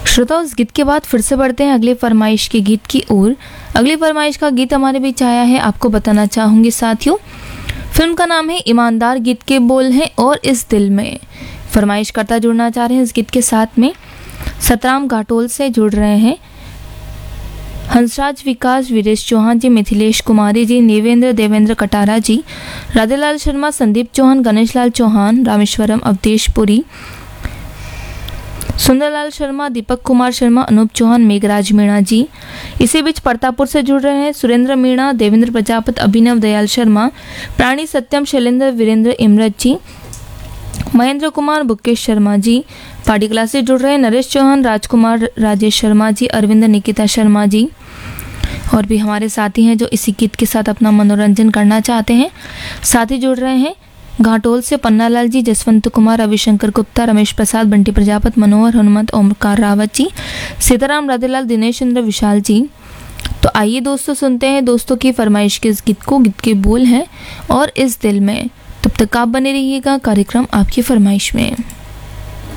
श्रोताओं, इस गीत के बाद फिर से बढ़ते हैं अगली फरमाइश के गीत की ओर। अगली फरमाइश का गीत हमारे बीच आया है, आपको बताना चाहूंगी साथियों, फिल्म का नाम है ईमानदार, गीत के बोल हैं और इस दिल में। फरमाइश करता जुड़ना चाह रहे हैं इस गीत के साथ में सतराम घाटोल से जुड़ रहे हैं हंसराज, विकास, वीरेश चौहान जी, मिथिलेश कुमारी जी, नेवेंद्र देवेंद्र कटारा जी, राधेलाल शर्मा, संदीप चौहान, गणेश लाल चौहान, रामेश्वरम, अवधेशपुरी, सुंदरलाल शर्मा, दीपक कुमार शर्मा, अनूप चौहान, मेघराज मीणा जी। इसी बीच परतापुर से जुड़ रहे हैं सुरेंद्र मीणा, देवेंद्र प्रजापत, अभिनव दयाल शर्मा, प्राणी सत्यम, शैलेंद्र, वीरेंद्र, इमरत जी, महेंद्र कुमार, बुकेश शर्मा जी। पार्टी क्लास से जुड़ रहे हैं नरेश चौहान, राजकुमार, राजेश शर्मा जी, अरविंद, निकिता शर्मा जी। और भी हमारे साथी हैं जो इसी गीत के साथ अपना मनोरंजन करना चाहते हैं। साथी जुड़ रहे हैं घाटोल से पन्नालाल जी, जसवंत कुमार, रविशंकर गुप्ता, रमेश प्रसाद, बंटी प्रजापत, मनोहर, हनुमंत, ओमकार रावत जी, सीताराम, राधेलाल, दिनेश चंद्र, विशाल जी। तो आइए दोस्तों, सुनते हैं दोस्तों की फरमाइश के इस गीत को। गीत के बोल हैं और इस दिल में। तब तक आप बने रहिएगा कार्यक्रम आपकी फरमाइश में।